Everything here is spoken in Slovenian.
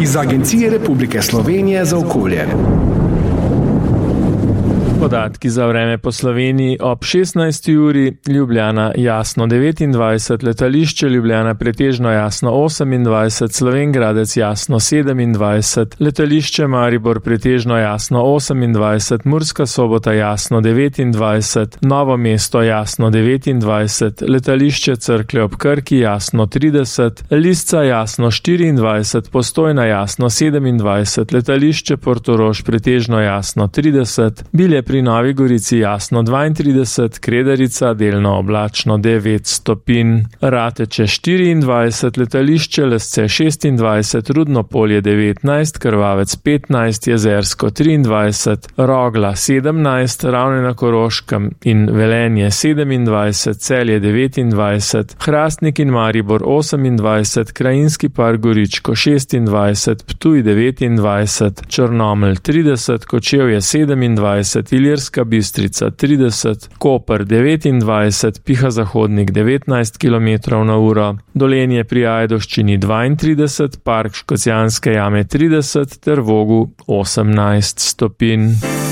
iz Agencije Republike Slovenije za okolje. Podatki za vreme po Sloveniji ob 16. uri, Ljubljana jasno 29, letališče Ljubljana pretežno jasno 28, Slovenj Gradec jasno 27, letališče Maribor pretežno jasno 28, Murska Sobota jasno 29, Novo mesto jasno 29, letališče Cerklje ob Krki jasno 30, Lisca jasno 24, Postojna jasno 27, letališče Portorož pretežno jasno 30, Bilje pri Novi Gorici jasno 32, Kredarica delno oblačno 9 stopinj, Rateče 24, letališče Lesce 26, Rudno Polje 19, Krvavec 15, Jezersko 23, Rogla 17, Ravne na Koroškem in Velenje 27, Celje 29, Hrastnik in Maribor 28, Krajinski park Goričko 26, Ptuj 29, Črnomelj 30, Kočevje 27, Ilirska Bistrica 30, Koper 29, Piha Zahodnik 19 km/h, Dolenje pri Ajdovščini 32, Park Škocjanske jame 30 ter Vogu 18 stopinj.